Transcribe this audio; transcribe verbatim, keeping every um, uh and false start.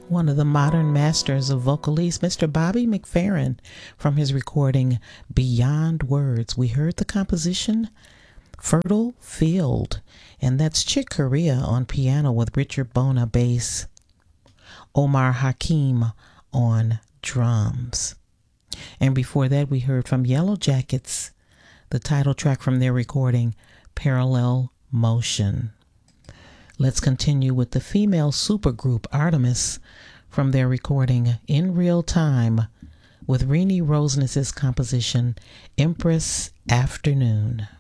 one of the modern masters of vocalese, Mister Bobby McFerrin, from his recording Beyond Words. We heard the composition Fertile Field, and that's Chick Corea on piano with Richard Bona bass, Omar Hakim on drums. And before that, we heard from Yellow Jackets, the title track from their recording Parallel Motion. Let's continue with the female supergroup Artemis from their recording In Real Time with Renee Roseness's composition Empress Afternoon.